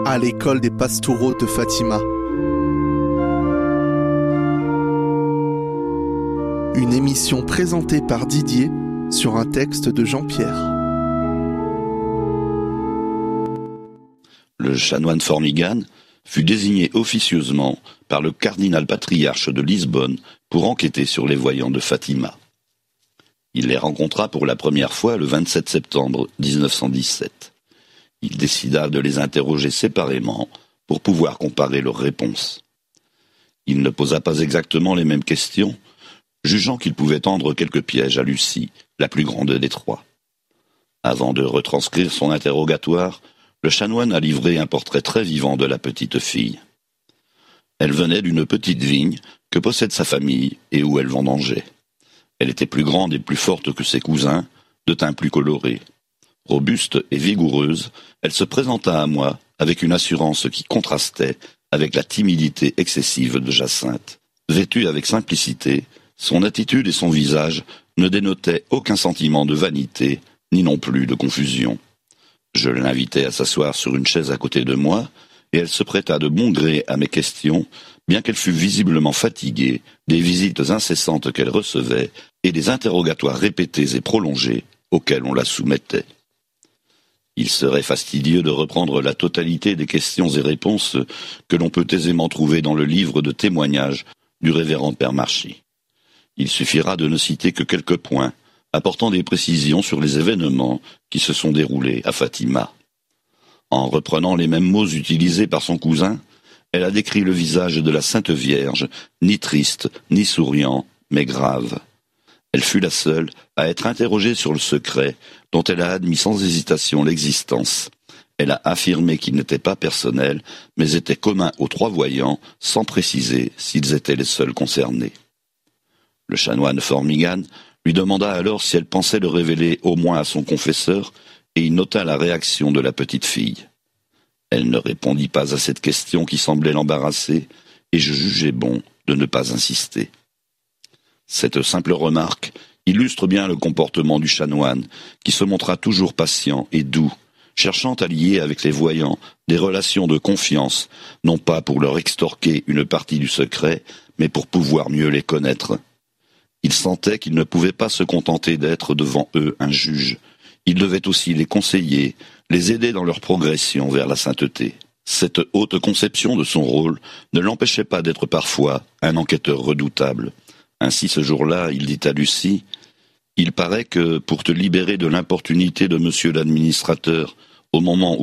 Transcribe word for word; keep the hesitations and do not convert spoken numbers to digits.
à l'école des pastoraux de Fatima. Une émission présentée par Didier sur un texte de Jean-Pierre. Le chanoine Formigan fut désigné officieusement par le cardinal patriarche de Lisbonne pour enquêter sur les voyants de Fatima. Il les rencontra pour la première fois le vingt-sept septembre mille neuf cent dix-sept. Il décida de les interroger séparément pour pouvoir comparer leurs réponses. Il ne posa pas exactement les mêmes questions, jugeant qu'il pouvait tendre quelques pièges à Lucie, la plus grande des trois. Avant de retranscrire son interrogatoire, le chanoine a livré un portrait très vivant de la petite fille. Elle venait d'une petite vigne que possède sa famille et où elle vendangeait. Elle était plus grande et plus forte que ses cousins, de teint plus coloré. Robuste et vigoureuse, elle se présenta à moi avec une assurance qui contrastait avec la timidité excessive de Jacinthe. Vêtue avec simplicité, son attitude et son visage ne dénotaient aucun sentiment de vanité, ni non plus de confusion. Je l'invitai à s'asseoir sur une chaise à côté de moi, et elle se prêta de bon gré à mes questions, bien qu'elle fût visiblement fatiguée des visites incessantes qu'elle recevait et des interrogatoires répétés et prolongés auxquels on la soumettait. Il serait fastidieux de reprendre la totalité des questions et réponses que l'on peut aisément trouver dans le livre de témoignages du révérend Père Marchi. Il suffira de ne citer que quelques points, apportant des précisions sur les événements qui se sont déroulés à Fatima. En reprenant les mêmes mots utilisés par son cousin, elle a décrit le visage de la Sainte Vierge, ni triste, ni souriant, mais grave. Elle fut la seule à être interrogée sur le secret, dont elle a admis sans hésitation l'existence. Elle a affirmé qu'il n'était pas personnel, mais était commun aux trois voyants, sans préciser s'ils étaient les seuls concernés. Le chanoine Formigan lui demanda alors si elle pensait le révéler au moins à son confesseur, et il nota la réaction de la petite fille. Elle ne répondit pas à cette question qui semblait l'embarrasser, et je jugeai bon de ne pas insister. Cette simple remarque illustre bien le comportement du chanoine, qui se montra toujours patient et doux, cherchant à lier avec les voyants des relations de confiance, non pas pour leur extorquer une partie du secret, mais pour pouvoir mieux les connaître. Il sentait qu'il ne pouvait pas se contenter d'être devant eux un juge. Il devait aussi les conseiller, les aider dans leur progression vers la sainteté. Cette haute conception de son rôle ne l'empêchait pas d'être parfois un enquêteur redoutable. Ainsi, ce jour-là, il dit à Lucie « Il paraît que, pour te libérer de l'importunité de monsieur l'administrateur, au moment où